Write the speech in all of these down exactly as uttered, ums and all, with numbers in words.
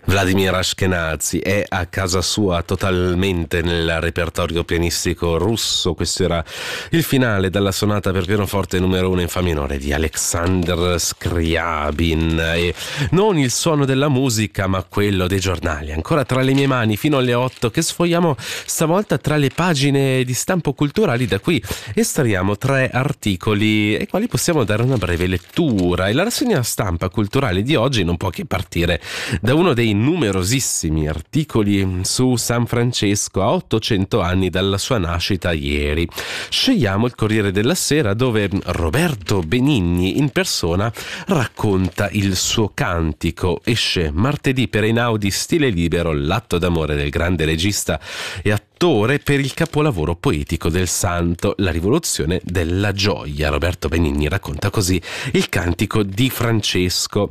Vladimir Ashkenazy è a casa sua totalmente nel repertorio pianistico russo. Questo era il finale dalla sonata per pianoforte numero uno in fa minore di Alexander Scriabin, e non il suono della musica ma quello dei giornali, ancora tra le mie mani fino alle otto, che sfogliamo stavolta tra le pagine di stampo culturali, da cui estraiamo tre articoli ai quali possiamo dare una breve lettura. E la rassegna stampa culturale di oggi non può che partire da uno dei numerosissimi articoli su San Francesco a ottocento anni dalla sua nascita ieri. Scegliamo il Corriere della Sera, dove Roberto Benigni in persona racconta il suo cantico. Esce martedì per Einaudi Stile Libero, l'atto d'amore del grande regista e attore per il capolavoro poetico del santo, La rivoluzione della gioia. Roberto Benigni racconta così il cantico di Francesco.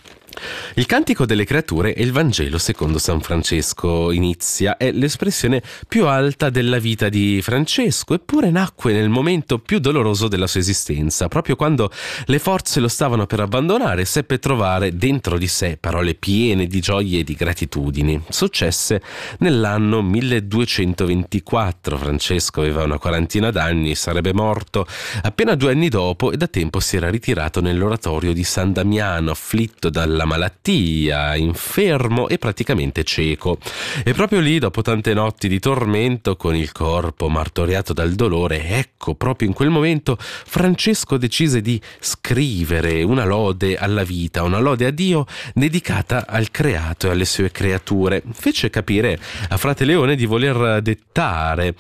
Il cantico delle creature è il Vangelo secondo San Francesco. Inizia, è l'espressione più alta della vita di Francesco, eppure nacque nel momento più doloroso della sua esistenza. Proprio quando le forze lo stavano per abbandonare, seppe trovare dentro di sé parole piene di gioia e di gratitudini. Successe nell'anno milleduecentoventiquattro. Francesco aveva una quarantina d'anni, sarebbe morto appena due anni dopo e da tempo si era ritirato nell'oratorio di San Damiano, afflitto dalla malattia, infermo e praticamente cieco. E proprio lì, dopo tante notti di tormento, con il corpo martoriato dal dolore, ecco, proprio in quel momento Francesco decise di scrivere una lode alla vita, una lode a Dio dedicata al creato e alle sue creature. Fece capire a frate Leone di voler dettare.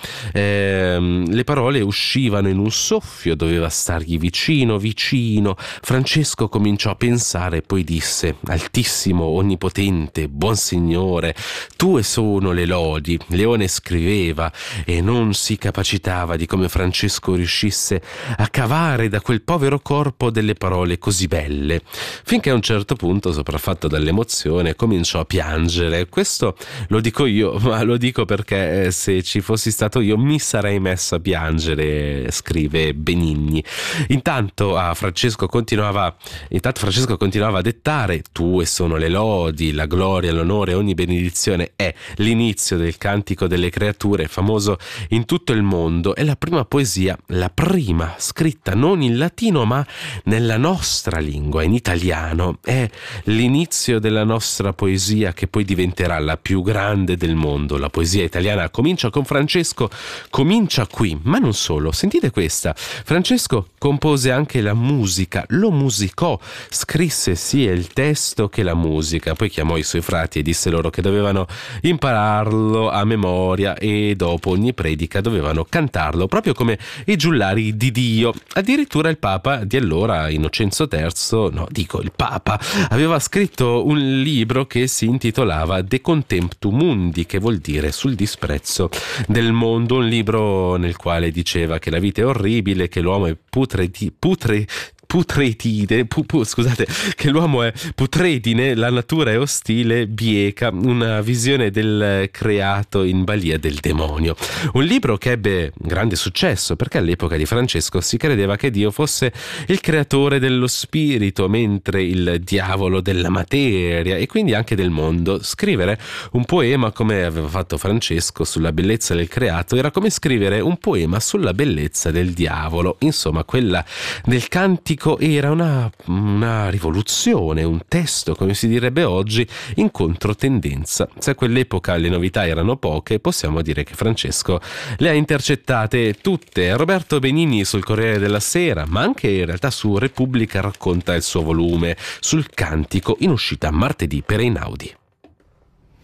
Ehm, le parole uscivano in un soffio, doveva stargli vicino, vicino. Francesco cominciò a pensare e poi disse: Altissimo, onnipotente, buon Signore, tue sono le lodi. Leone scriveva e non si capacitava di come Francesco riuscisse a cavare da quel povero corpo delle parole così belle, finché a un certo punto, sopraffatto dall'emozione, cominciò a piangere. Questo lo dico io, ma lo dico perché se ci fossi stato io mi sarei messo a piangere, scrive Benigni. Intanto a Francesco continuava intanto Francesco continuava a dettare: tue sono le lodi, la gloria, l'onore, ogni benedizione. È l'inizio del cantico delle creature, famoso in tutto il mondo. È la prima poesia, la prima scritta non in latino ma nella nostra lingua, in italiano. È l'inizio della nostra poesia, che poi diventerà la più grande del mondo. La poesia italiana comincia con Francesco, comincia qui, ma non solo. Sentite questa: Francesco compose anche la musica, lo musicò, scrisse sia il testo che la musica, poi chiamò i suoi frati e disse loro che dovevano impararlo a memoria e dopo ogni predica dovevano cantarlo, proprio come i giullari di Dio. Addirittura il Papa di allora, Innocenzo terzo, no, dico il Papa, aveva scritto un libro che si intitolava De Contemptu Mundi, che vuol dire sul disprezzo del mondo, un libro nel quale diceva che la vita è orribile, che l'uomo è putredi, putre putretide, pu, pu, scusate, che l'uomo è putredine, la natura è ostile, bieca, una visione del creato in balia del demonio. Un libro che ebbe grande successo perché all'epoca di Francesco si credeva che Dio fosse il creatore dello spirito, mentre il diavolo della materia e quindi anche del mondo. Scrivere un poema come aveva fatto Francesco sulla bellezza del creato era come scrivere un poema sulla bellezza del diavolo. Insomma, quella del cantico era una, una rivoluzione, un testo, come si direbbe oggi, in controtendenza. Se a quell'epoca le novità erano poche, possiamo dire che Francesco le ha intercettate tutte. Roberto Benigni sul Corriere della Sera, ma anche in realtà su Repubblica, racconta il suo volume sul cantico, in uscita martedì per Einaudi.